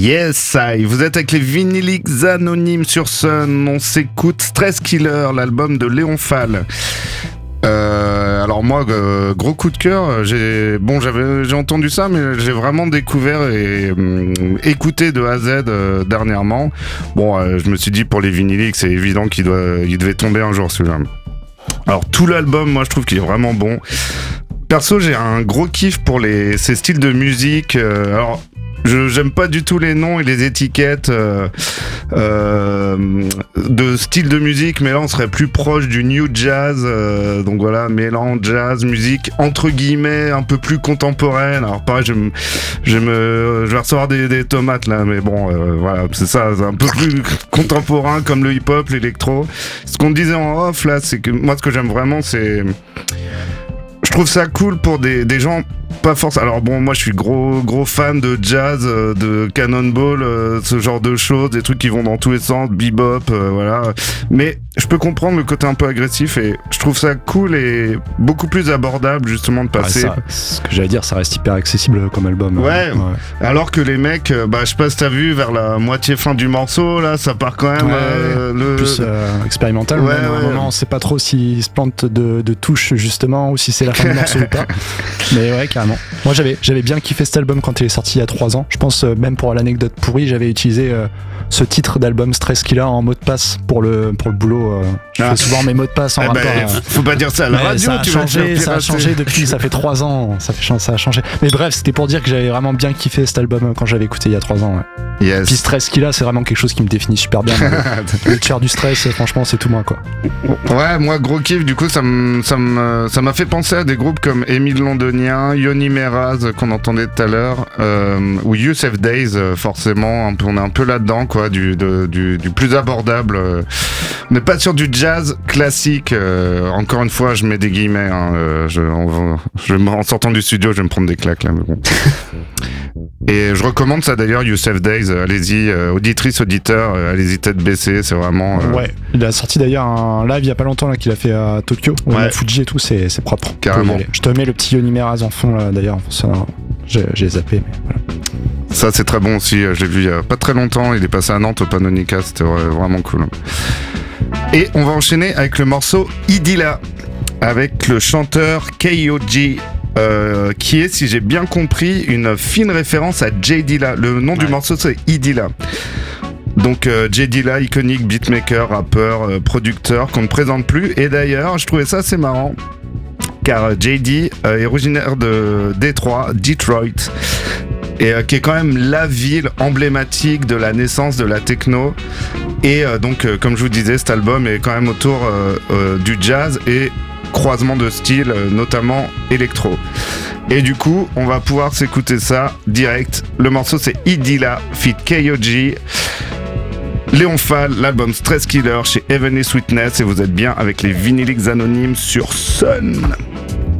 Yes, vous êtes avec les Vinyliques Anonymes sur Sun. On s'écoute Stress Killer, l'album de Léon Fall. Alors moi, gros coup de cœur. J'ai entendu ça, mais j'ai vraiment découvert et écouté de A à Z dernièrement. Bon, je me suis dit pour les Vinyliques, c'est évident qu'il devait tomber un jour celui-là. Alors tout l'album, moi je trouve qu'il est vraiment bon. Perso, j'ai un gros kiff pour ces styles de musique. Alors j'aime pas du tout les noms et les étiquettes de style de musique, mais là on serait plus proche du new jazz, donc voilà, mélange jazz, musique entre guillemets un peu plus contemporaine. Alors pareil, je vais recevoir des tomates là, mais bon, voilà, c'est ça, c'est un peu plus contemporain comme le hip-hop, l'électro. Ce qu'on disait en off là, c'est que moi ce que j'aime vraiment, c'est je trouve ça cool pour des gens pas forcément. Alors bon, moi je suis gros fan de jazz, de Cannonball, ce genre de choses, des trucs qui vont dans tous les sens, bebop, voilà. Mais je peux comprendre le côté un peu agressif et je trouve ça cool et beaucoup plus abordable justement de passer. Ah, ça, ce que j'allais dire, ça reste hyper accessible comme album. Ouais. Alors que les mecs, je sais pas si t'as vu vers la moitié fin du morceau, là, ça part quand même plus expérimental. Ouais, même, à un moment, on sait pas trop s'il se plante de touches justement ou si c'est la fin du morceau ou pas. Mais ouais, carrément. Moi j'avais bien kiffé cet album quand il est sorti il y a 3 ans. Je pense même pour l'anecdote pourrie, j'avais utilisé ce titre d'album Stress Killer en mot de passe pour le boulot. Je fais souvent mes mots de passe en rapport faut pas dire ça à la radio, ça a changé depuis, ça fait 3 ans, ça a changé. Mais bref, c'était pour dire que j'avais vraiment bien kiffé cet album quand j'avais écouté il y a 3 ans. Ouais. Yes. Puis Stress Killer, c'est vraiment quelque chose qui me définit super bien. Le tiers du stress, franchement, c'est tout moi quoi. Ouais, moi gros kiff, du coup ça m'a fait penser à des groupes comme Émile Londonien, Yoni Meraz qu'on entendait tout à l'heure, ou Youssef Days, forcément, on est un peu là-dedans quoi, du plus abordable. On n'est pas sur du jazz classique. Encore une fois, je mets des guillemets. En sortant du studio, je vais me prendre des claques là. Mais bon. Et je recommande ça d'ailleurs, Youssef Days. Allez-y, auditrice, auditeur, allez-y tête baissée. C'est vraiment. Ouais. Il a sorti d'ailleurs un live il y a pas longtemps là qu'il a fait à Tokyo. Ouais. Fuji et tout, c'est propre. Carrément. Je te mets le petit Yoni Meraz en fond là d'ailleurs. Ça, j'ai zappé, mais voilà. Ça c'est très bon aussi. J'ai vu il y a pas très longtemps. Il est passé à Nantes au Panonica. C'était vraiment cool. Et on va enchaîner avec le morceau Idilla, avec le chanteur K.O.G, qui est, si j'ai bien compris, une fine référence à Jay Dilla. Le nom du morceau c'est Idilla. Donc Jay Dilla, iconique beatmaker, rappeur, producteur qu'on ne présente plus. Et d'ailleurs, je trouvais ça assez marrant, car JD est originaire de Detroit, et qui est quand même la ville emblématique de la naissance de la techno. Et donc, comme je vous disais, cet album est quand même autour du jazz et croisement de styles, notamment électro. Et du coup, on va pouvoir s'écouter ça direct. Le morceau, c'est Idilla feat. K.O.G, Léon Fall, l'album Stress Killer chez Heavenly Sweetness. Et vous êtes bien avec les Vinyliques Anonymes sur Sun.